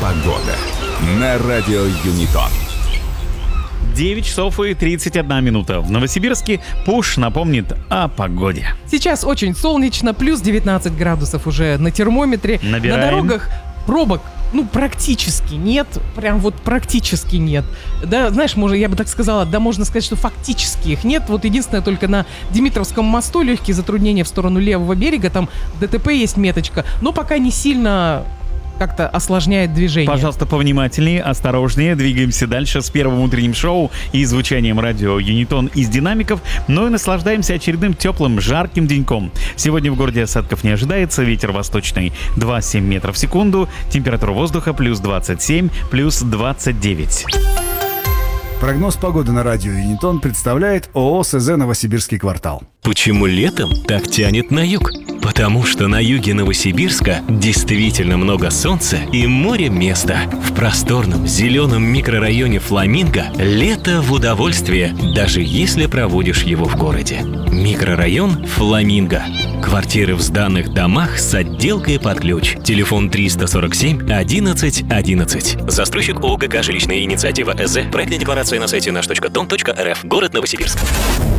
Погода на радио Юнитон. 9 часов и 31 минута. В Новосибирске Пуш напомнит о погоде. Сейчас очень солнечно, плюс 19 градусов уже на термометре. Набираем. На дорогах пробок, практически нет. Прям вот практически нет. Да, знаешь, я бы так сказала, можно сказать, что фактически их нет. Вот единственное, только на Димитровском мосту легкие затруднения в сторону левого берега. Там ДТП есть меточка, но пока не сильно как-то осложняет движение. Пожалуйста, повнимательнее, осторожнее. Двигаемся дальше с первым утренним шоу и звучанием радио Юнитон из динамиков, но и наслаждаемся очередным теплым, жарким деньком. Сегодня в городе осадков не ожидается. Ветер восточный 2,7 метров в секунду. Температура воздуха плюс 27, плюс 29. Прогноз погоды на радио Юнитон представляет ООО СЗ «Новосибирский квартал». Почему летом так тянет на юг? Потому что на юге Новосибирска действительно много солнца и море места. В просторном зеленом микрорайоне Фламинго лето в удовольствие, даже если проводишь его в городе. Микрорайон Фламинго. Квартиры в сданных домах с отделкой под ключ. Телефон 347 11 11. Застройщик ООО ГК «Жилищная инициатива СЗ». Проектная декларация на сайте наш.дом.рф. Город Новосибирск.